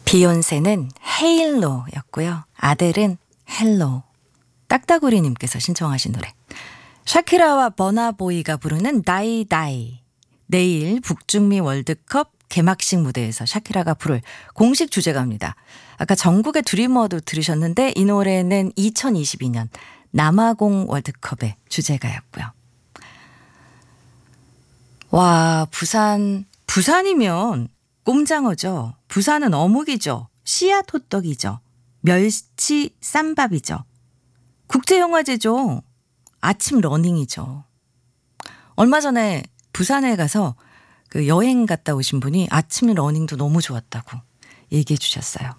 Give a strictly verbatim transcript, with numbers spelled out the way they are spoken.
비욘세는 헤일로였고요. 아델은 헬로. 딱따구리님께서 신청하신 노래. 샤키라와 버나보이가 부르는 다이 다이. 내일 북중미 월드컵 개막식 무대에서 샤키라가 부를 공식 주제가입니다. 아까 전국의 드리머도 들으셨는데 이 노래는 이천이십이 년 남아공 월드컵의 주제가였고요. 와, 부산, 부산이면 꼼장어죠. 부산은 어묵이죠. 씨앗 호떡이죠. 멸치 쌈밥이죠. 국제영화제죠. 아침 러닝이죠. 얼마 전에 부산에 가서 그 여행 갔다 오신 분이 아침 러닝도 너무 좋았다고 얘기해 주셨어요.